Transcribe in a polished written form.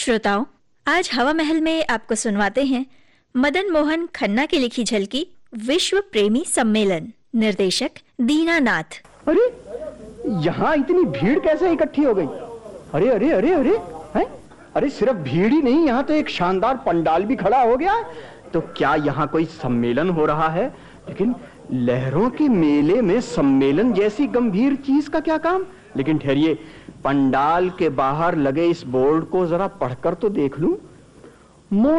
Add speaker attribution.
Speaker 1: श्रोताओं, आज हवा महल में आपको सुनवाते हैं मदन मोहन खन्ना की लिखी झलकी विश्व प्रेमी सम्मेलन। निर्देशक दीनानाथ।
Speaker 2: अरे यहाँ इतनी भीड़ कैसे इकट्ठी हो गई? अरे अरे अरे अरे हैं? अरे सिर्फ भीड़ ही नहीं, यहाँ तो एक शानदार पंडाल भी खड़ा हो गया है। तो क्या यहाँ कोई सम्मेलन हो रहा है? लेकिन लहरों के मेले में सम्मेलन जैसी गंभीर चीज का क्या काम? लेकिन ठहरिए, पंडाल के बाहर लगे इस बोर्ड को जरा पढ़कर तो देख लूं।